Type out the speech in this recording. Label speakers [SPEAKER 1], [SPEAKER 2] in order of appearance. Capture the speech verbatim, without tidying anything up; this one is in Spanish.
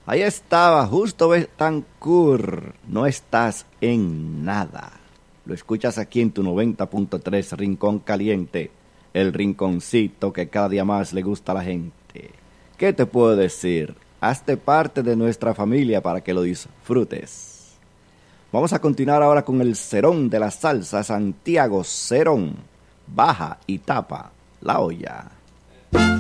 [SPEAKER 1] Ahí estaba, Justo Betancourt. No estás en nada. Lo escuchas aquí en tu noventa punto tres Rincón Caliente, el rinconcito que cada día más le gusta a la gente. ¿Qué te puedo decir? Hazte parte de nuestra familia para que lo disfrutes. Vamos a continuar ahora con el Cerón de la salsa, Santiago Cerón. Baja y tapa la olla.